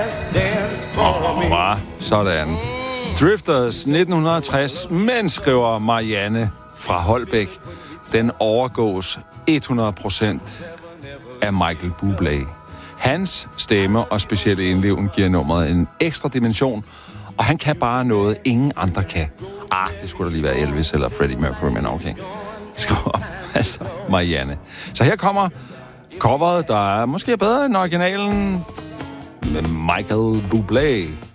Sådan. Drifters 1960, men skriver Marianne fra Holbæk, den overgås 100% af Michael Bublé. Hans stemme og specielle indleven giver nummeret en ekstra dimension, og han kan bare noget, ingen andre kan. Det skulle da lige være Elvis eller Freddie Mercury, men okay. Skriver altså Marianne. Så her kommer coveret, der er måske bedre end originalen med Michael Bublé.